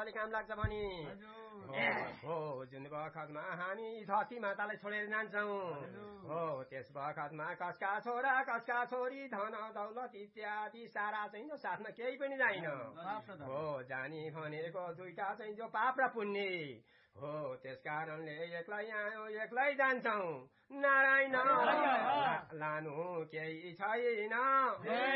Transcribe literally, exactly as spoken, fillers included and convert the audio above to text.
माताले काम लाग्छ भने हो जुन बखतमा हामी धरती मातालाई छोडेर जान्छौँ हो त्यस बखतमा कसका छोरा कसका छोरी धन दौलत इत्यादि सारा चाहिँ साथमा केही पनि जाइन हो जानी भनेको दुईटा चाहिँ जो पाप र पुण्य हो त्यस कारणले एक्लै आयो एक्लै जान्छौँ नारायण लानु केही छैन